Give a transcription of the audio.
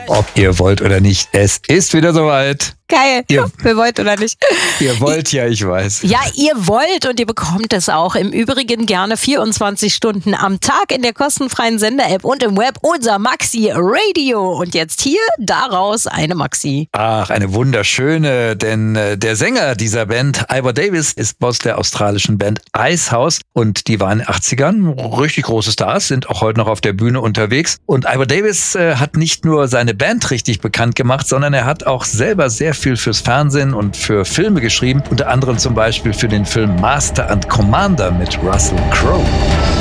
ob ihr wollt oder nicht. Es ist wieder soweit. Geil. Wir wollt oder nicht. Ihr wollt ja, ich weiß. Ja, ihr wollt und ihr bekommt es auch. Im Übrigen gerne 24 Stunden am Tag in der kostenfreien Sender-App und im Web unser Maxi Radio. Und jetzt hier daraus eine Maxi. Ach, eine wunderschöne, denn der Sänger dieser Band, Ivor Davis, ist Boss der australischen Band Icehouse und die waren in den 80ern richtig große Stars, sind auch heute noch auf der Bühne unterwegs. Und Ivor Davis hat nicht nur seine Band richtig bekannt gemacht, sondern er hat auch selber sehr viel fürs Fernsehen und für Filme geschrieben, unter anderem zum Beispiel für den Film Master and Commander mit Russell Crowe.